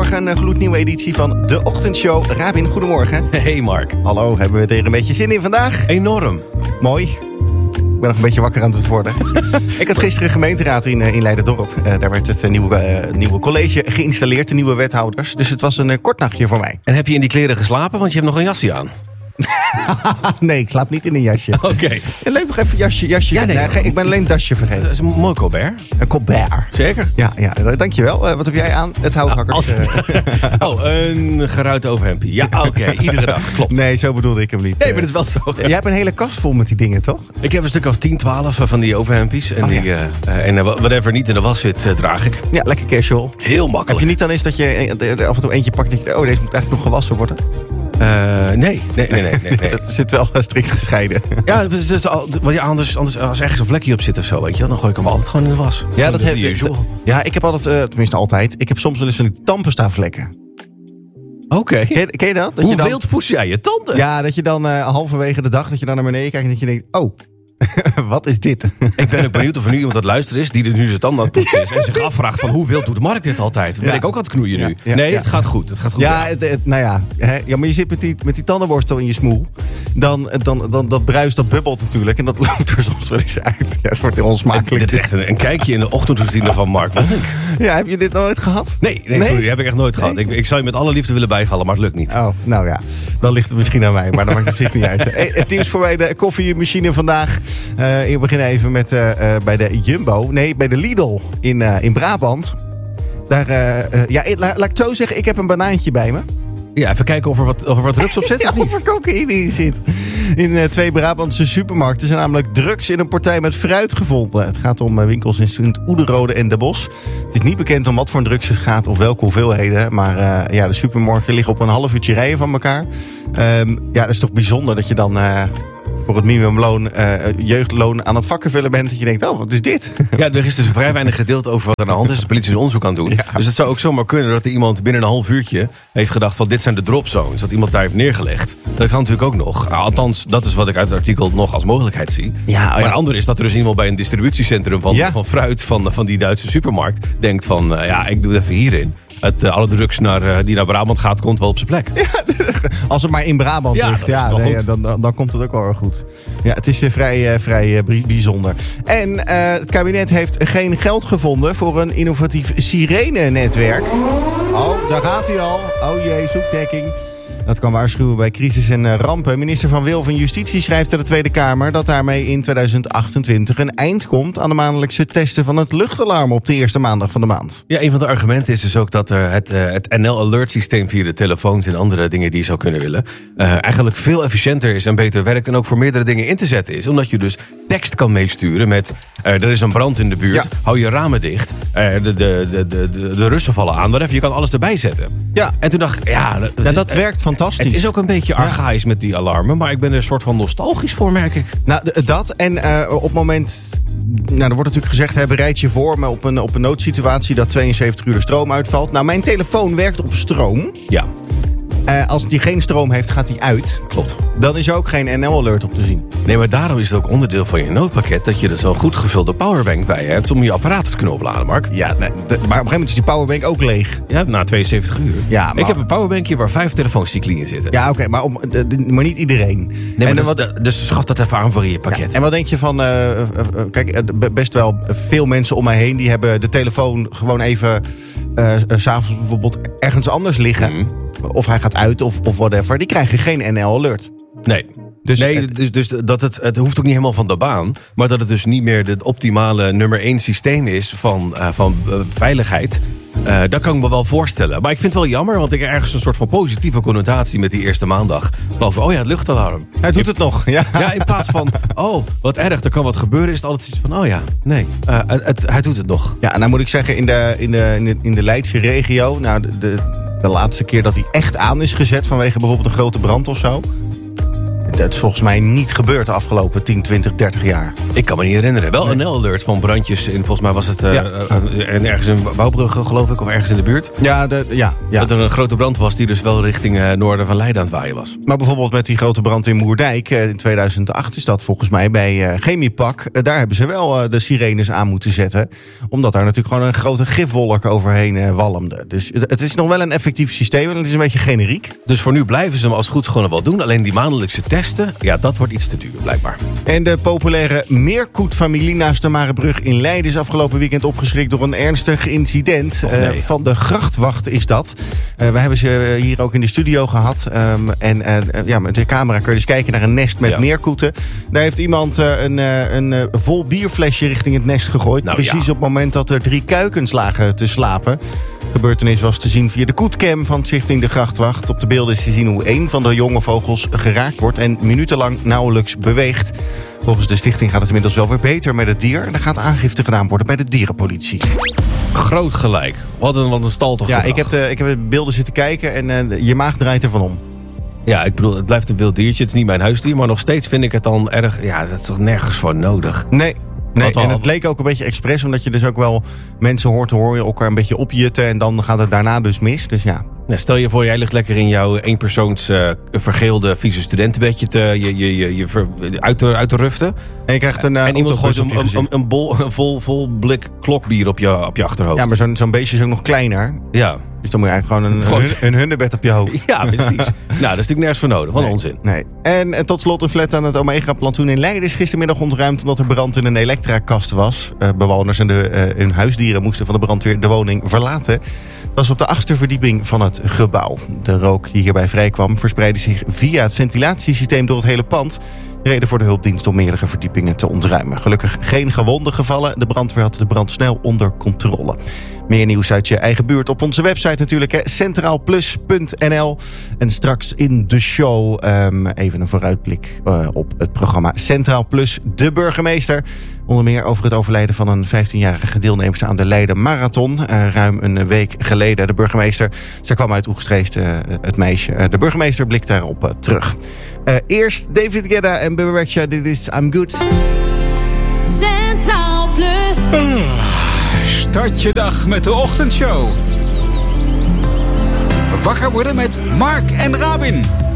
Goedemorgen, een gloednieuwe editie van De Ochtendshow. Rabin, goedemorgen. Hey Mark. Hallo, hebben we er een beetje zin in vandaag? Enorm. Mooi. Ik ben nog een beetje wakker aan het worden. Ik had gisteren gemeenteraad in Leiderdorp. Daar werd het nieuwe college geïnstalleerd, de nieuwe wethouders. Dus het was een kort nachtje voor mij. En heb je in die kleren geslapen? Want je hebt nog een jasje aan. Nee, ik slaap niet in een jasje. Oké. Leuk nog even jasje. Ja, nee, ik ben alleen het dasje vergeten. Dat is een mooi Colbert. Een Colbert. Zeker. Ja, dankjewel. Wat heb jij aan? Het houthakkers. Een geruite overhemdje. Ja, oké. Iedere dag. Klopt. Nee, zo bedoelde ik hem niet. Nee, maar dat is wel zo. Jij hebt een hele kast vol met die dingen, toch? Ik heb een stuk of 10, 12 van die overhemdjes. En whatever niet in de was zit, draag ik. Ja, lekker casual. Heel makkelijk. Heb je niet dan eens dat je er af en toe eentje pakt en denkt, deze moet eigenlijk nog gewassen worden? Nee. Dat zit wel strikt gescheiden. Ja, anders als ergens een vlekje op zit of zo, weet je, dan gooi ik hem altijd gewoon in de was. Ja, dat heb ik. Ja, ik heb altijd, tenminste altijd, ik heb soms wel eens van die tandpasta vlekken. Oké. Ken je dat? Hoe wild poes jij je tanden? Ja, dat je dan halverwege de dag, dat je dan naar beneden kijkt en dat je denkt, oh, wat is dit? Ik ben ook benieuwd of er nu iemand aan het luisteren is die er nu zijn tanden aan het poetsen is en zich afvraagt van hoe wild doet Mark dit altijd? Ben ik ook aan het knoeien nu? Nee, het gaat goed. Ja, maar je zit met die tandenborstel in je smoel. Dan dat bruist, dat bubbelt natuurlijk. En dat loopt er soms wel eens uit. Ja, het wordt heel onsmakelijk. Dit is echt een kijkje in de ochtendroutine van Mark Wonink. Ja, heb je dit nooit gehad? Nee, sorry, heb ik echt nooit gehad. Ik zou je met alle liefde willen bijvallen, maar het lukt niet. Oh, nou ja. Dan ligt het misschien aan mij. Maar dat maakt het op zich niet uit. Het nieuws voor mij, de koffiemachine vandaag. Ik begin even met bij de Jumbo. Nee, bij de Lidl in Brabant. Daar, laat ik het zo zeggen, ik heb een banaantje bij me. Ja, even kijken of er wat drugs op zit of niet? Of er cocaïne in zit. In 2 Brabantse supermarkten zijn namelijk drugs in een partij met fruit gevonden. Het gaat om winkels in Sint-Oederode en De Bosch. Het is niet bekend om wat voor drugs het gaat of welke hoeveelheden. Maar de supermarkten liggen op een half uurtje rijden van elkaar. Dat is toch bijzonder dat je dan voor het minimumloon, jeugdloon aan het vakkenvullen bent. Dat je denkt, wat is dit? Ja, er is dus vrij weinig gedeeld over wat er aan de hand is. De politie is onderzoek aan het doen. Ja. Dus het zou ook zomaar kunnen dat er iemand binnen een half uurtje heeft gedacht van dit zijn de drop zones. Dat iemand daar heeft neergelegd. Dat kan natuurlijk ook nog. Althans, dat is wat ik uit het artikel nog als mogelijkheid zie. Ja, maar het andere is dat er dus iemand bij een distributiecentrum van fruit van die Duitse supermarkt denkt van ik doe het even hierin. Alle drugs die naar Brabant gaat, komt wel op zijn plek. Ja, als het maar in Brabant ligt, dan komt het ook wel erg goed. Ja, het is vrij bijzonder. En het kabinet heeft geen geld gevonden voor een innovatief sirene-netwerk. Oh, daar gaat hij al. Oh jee, zoekdekking. Dat kan waarschuwen bij crisis en rampen. Minister Van Wil van Justitie schrijft aan de Tweede Kamer dat daarmee in 2028 een eind komt aan de maandelijkse testen van het luchtalarm op de eerste maandag van de maand. Ja, een van de argumenten is dus ook dat het NL Alert systeem via de telefoons en andere dingen die je zou kunnen willen, eigenlijk veel efficiënter is en beter werkt en ook voor meerdere dingen in te zetten is. Omdat je dus tekst kan meesturen met er is een brand in de buurt, hou je ramen dicht, de Russen vallen aan, whatever, je kan alles erbij zetten. Ja. En toen dacht ik, dat werkt fantastisch. Het is ook een beetje archaïs met die alarmen, maar ik ben er een soort van nostalgisch voor, merk ik. Nou, dat en op het moment, er wordt natuurlijk gezegd, bereid je voor me op een noodsituatie dat 72 uur de stroom uitvalt. Nou, mijn telefoon werkt op stroom. Ja. Als die geen stroom heeft, gaat die uit. Klopt. Dan is er ook geen NL-alert op te zien. Nee, maar daarom is het ook onderdeel van je noodpakket dat je er zo'n goed gevulde powerbank bij hebt om je apparaat te kunnen opladen, Mark. Ja, maar op een gegeven moment is die powerbank ook leeg. Ja, na 72 uur. Ja, maar... Ik heb een powerbankje waar 5 telefooncycli in zitten. Ja, oké, maar niet iedereen. Nee, maar dus schaf dat even aan voor in je pakket. Ja, en wat denk je van, kijk, best wel veel mensen om mij heen die hebben de telefoon gewoon even 's avonds bijvoorbeeld ergens anders liggen. Of hij gaat uit of whatever. Die krijgen geen NL-alert. Nee. Dus dat het hoeft ook niet helemaal van de baan. Maar dat het dus niet meer het optimale nummer 1 systeem is van veiligheid. Dat kan ik me wel voorstellen. Maar ik vind het wel jammer, want ik heb ergens een soort van positieve connotatie met die eerste maandag. Van, het luchtalarm. Hij doet het nog. Ja, in plaats van, wat erg, er kan wat gebeuren, is het altijd iets van, hij doet het nog. Ja, en dan moet ik zeggen, in de Leidse regio, nou, de laatste keer dat hij echt aan is gezet vanwege bijvoorbeeld een grote brand of zo. dat is volgens mij niet gebeurd de afgelopen 10, 20, 30 jaar. Ik kan me niet herinneren. Wel een alert van brandjes. Volgens mij was het ergens in Wouwbrugge, geloof ik. Of ergens in de buurt. Ja. Dat er een grote brand was die dus wel richting noorden van Leiden aan het waaien was. Maar bijvoorbeeld met die grote brand in Moerdijk in 2008 is dat volgens mij bij Chemiepak. Daar hebben ze wel de sirenes aan moeten zetten. Omdat daar natuurlijk gewoon een grote gifwolk overheen walmde. Dus het is nog wel een effectief systeem en het is een beetje generiek. Dus voor nu blijven ze hem als goed gewoon wel doen. Alleen die maandelijkse testen, dat wordt iets te duur blijkbaar. En de populaire Meerkoet-familie naast de Marebrug in Leiden is afgelopen weekend opgeschrikt door een ernstig incident. Van de grachtwacht is dat. We hebben ze hier ook in de studio gehad. Met de camera kun je dus kijken naar een nest met meerkoeten. Daar heeft iemand een vol bierflesje richting het nest gegooid. Precies op het moment dat er 3 kuikens lagen te slapen. De gebeurtenis was te zien via de koetcam van Stichting de Grachtwacht. Op de beelden is te zien hoe een van de jonge vogels geraakt wordt en minutenlang nauwelijks beweegt. Volgens de stichting gaat het inmiddels wel weer beter met het dier. En er gaat aangifte gedaan worden bij de dierenpolitie. Groot gelijk. Wat een stal toch. Ja, ik heb de beelden zitten kijken en je maag draait ervan om. Ja, ik bedoel, het blijft een wild diertje. Het is niet mijn huisdier, maar nog steeds vind ik het dan erg. Ja, dat is toch nergens voor nodig. Nee, en het leek ook een beetje expres, omdat je dus ook wel mensen hoor je elkaar een beetje opjutten en dan gaat het daarna dus mis. Dus ja. Stel je voor, jij ligt lekker in jouw eenpersoons vergeelde vieze studentenbedje uit te ruften. En je krijgt en iemand gooit een bol vol blik klokbier op je achterhoofd. Ja, maar zo'n beestje is ook nog kleiner. Ja. Dus dan moet je eigenlijk gewoon een hunebed op je hoofd. Ja, precies. Nou, dat is natuurlijk nergens voor nodig. Wat onzin. Nee. En tot slot een flat aan het Omega-plantsoen in Leiden is gistermiddag ontruimd omdat er brand in een elektrakast was. Bewoners en hun huisdieren moesten van de brandweer de woning verlaten. Dat was op de 8e verdieping van het gebouw. De rook die hierbij vrijkwam verspreidde zich via het ventilatiesysteem door het hele pand. Reden voor de hulpdienst om meerdere verdiepingen te ontruimen. Gelukkig geen gewonden gevallen. De brandweer had de brand snel onder controle. Meer nieuws uit je eigen buurt op onze website natuurlijk. Centraalplus.nl. En straks in de show even een vooruitblik op het programma Centraal Plus. De burgemeester. Onder meer over het overlijden van een 15-jarige deelnemster aan de Leiden Marathon. Ruim een week geleden. De burgemeester, ze kwam uit Oegstreest, het meisje. De burgemeester blikt daarop terug. Eerst David Guetta en Bebe Rexha. Dit is I'm Good. Centraal Plus. Start je dag met de ochtendshow. Wakker worden met Mark en Rabin.